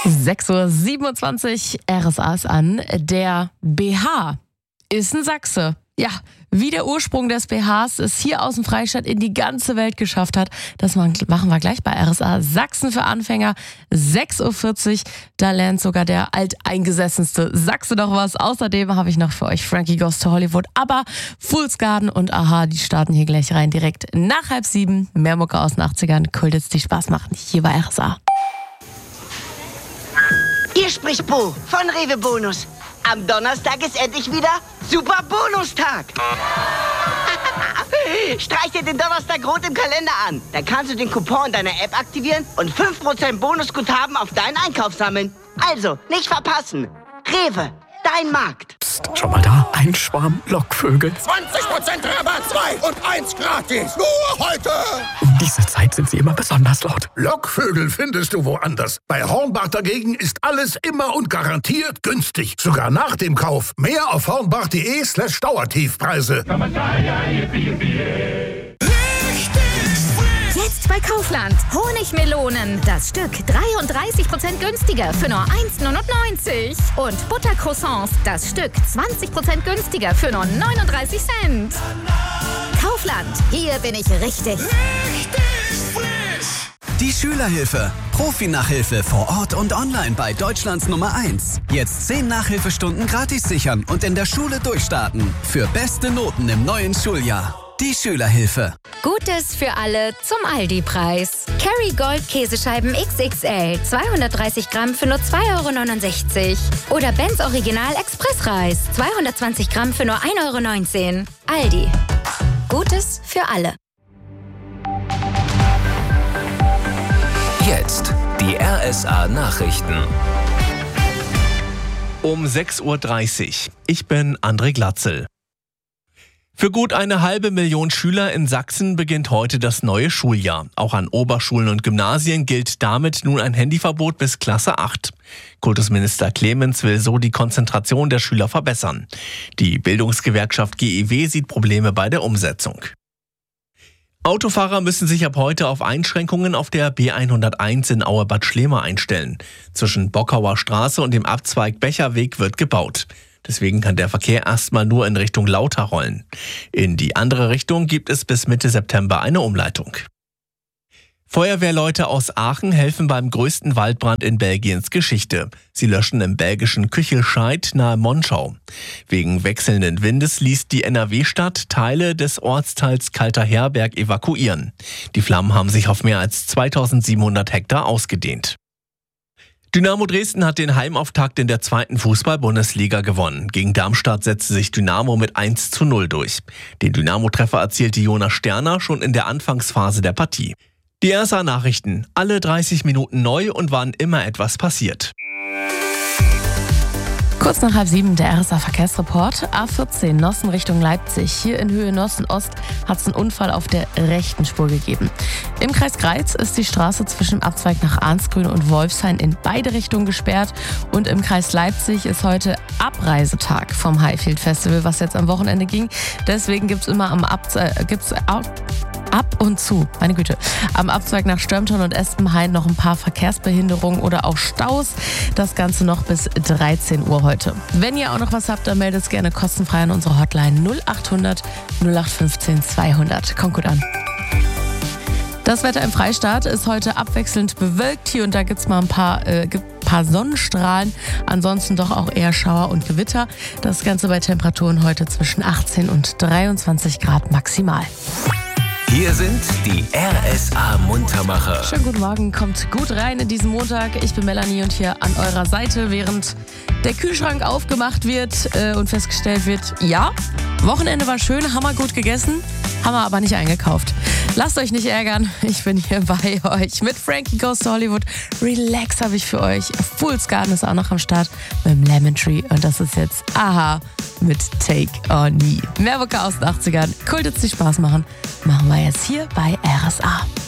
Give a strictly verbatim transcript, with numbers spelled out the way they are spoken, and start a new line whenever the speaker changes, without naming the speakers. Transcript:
sechs Uhr siebenundzwanzig, R S A ist an. Der B H ist ein Sachse. Ja, wie der Ursprung des B Hs es hier aus dem Freistaat in die ganze Welt geschafft hat, das machen wir gleich bei R S A. Sachsen für Anfänger, sechs Uhr vierzig. Da lernt sogar der alteingesessenste Sachse noch was. Außerdem habe ich noch für euch Frankie Goes to Hollywood. Aber Fool's Garden und Aha, die starten hier gleich rein direkt nach halb sieben. Mehr Mucke aus den achtzigern. Cool, dass die Spaß machen. Hier bei R S A.
Hier spricht Bo von Rewe Bonus. Am Donnerstag ist endlich wieder Super Bonustag. Streich dir den Donnerstag rot im Kalender an. Dann kannst du den Coupon in deiner App aktivieren und fünf Prozent Bonusguthaben auf deinen Einkauf sammeln. Also, nicht verpassen. Rewe, dein Markt.
Psst, schau mal da. Ein Schwarm Lockvögel.
zwanzig Prozent Rabatt, zwei und eins gratis. Nur heute.
Um diese Zeit sind sie immer besonders laut.
Lockvögel findest du woanders. Bei Hornbach dagegen ist alles immer und garantiert günstig. Sogar nach dem Kauf. Mehr auf hornbach.de slash Dauertiefpreise.
Jetzt bei Kaufland. Honigmelonen. Das Stück dreiunddreißig Prozent günstiger für nur eins neunundneunzig. Und Buttercroissants. Das Stück zwanzig Prozent günstiger für nur neununddreißig Cent. Kaufland. Hier bin ich richtig.
Richtig frisch.
Die Schülerhilfe. Profi-Nachhilfe vor Ort und online bei Deutschlands Nummer eins. Jetzt zehn Nachhilfestunden gratis sichern und in der Schule durchstarten. Für beste Noten im neuen Schuljahr. Die Schülerhilfe.
Gutes für alle zum Aldi-Preis. Kerrygold Käsescheiben X X L. zweihundertdreißig Gramm für nur zwei Euro neunundsechzig. Oder Benz Original Expressreis. zweihundertzwanzig Gramm für nur ein Euro neunzehn. Aldi. Gutes für alle.
Jetzt die R S A-Nachrichten.
Um sechs Uhr dreißig. Ich bin André Glatzel. Für gut eine halbe Million Schüler in Sachsen beginnt heute das neue Schuljahr. Auch an Oberschulen und Gymnasien gilt damit nun ein Handyverbot bis Klasse acht. Kultusminister Clemens will so die Konzentration der Schüler verbessern. Die Bildungsgewerkschaft G E W sieht Probleme bei der Umsetzung. Autofahrer müssen sich ab heute auf Einschränkungen auf der B hunderteins in Aue-Bad Schlema einstellen. Zwischen Bockauer Straße und dem Abzweig Becherweg wird gebaut. Deswegen kann der Verkehr erstmal nur in Richtung Lauter rollen. In die andere Richtung gibt es bis Mitte September eine Umleitung. Feuerwehrleute aus Aachen helfen beim größten Waldbrand in Belgiens Geschichte. Sie löschen im belgischen Küchelscheid nahe Monschau. Wegen wechselnden Windes ließ die N R W-Stadt Teile des Ortsteils Kalter Herberg evakuieren. Die Flammen haben sich auf mehr als zweitausendsiebenhundert Hektar ausgedehnt. Dynamo Dresden hat den Heimauftakt in der zweiten Fußball-Bundesliga gewonnen. Gegen Darmstadt setzte sich Dynamo mit eins zu null durch. Den Dynamo-Treffer erzielte Jonas Sterner schon in der Anfangsphase der Partie. Die R S A-Nachrichten, alle dreißig Minuten neu und wann immer etwas passiert.
Kurz nach halb sieben der R S A-Verkehrsreport. A vierzehn Nossen Richtung Leipzig. Hier in Höhe Nossen-Ost hat es einen Unfall auf der rechten Spur gegeben. Im Kreis Greiz ist die Straße zwischen dem Abzweig nach Arnsgrün und Wolfshain in beide Richtungen gesperrt. Und im Kreis Leipzig ist heute Abreisetag vom Highfield Festival, was jetzt am Wochenende ging. Deswegen gibt es immer am Abzweig... Gibt's Ab und zu, meine Güte, am Abzweig nach Stürmton und Espenhain noch ein paar Verkehrsbehinderungen oder auch Staus. Das Ganze noch bis dreizehn Uhr heute. Wenn ihr auch noch was habt, dann meldet es gerne kostenfrei an unsere Hotline null achthundert null acht fünfzehn zweihundert. Kommt gut an. Das Wetter im Freistaat ist heute abwechselnd bewölkt. Hier und da gibt es mal ein paar, äh, paar Sonnenstrahlen. Ansonsten doch auch eher Schauer und Gewitter. Das Ganze bei Temperaturen heute zwischen achtzehn und dreiundzwanzig Grad maximal.
Hier sind die R S A-Muntermacher.
Schönen guten Morgen, kommt gut rein in diesen Montag. Ich bin Melanie und hier an eurer Seite, während der Kühlschrank aufgemacht wird äh, und festgestellt wird, ja, Wochenende war schön, haben wir gut gegessen, haben wir aber nicht eingekauft. Lasst euch nicht ärgern, ich bin hier bei euch mit Frankie Goes to Hollywood. Relax habe ich für euch. Fool's Garden ist auch noch am Start mit dem Lemon Tree und das ist jetzt Aha mit Take On Me. Mehr Mucke aus den achtzigern. Cool, dass die Spaß machen. Machen wir jetzt hier bei R S A.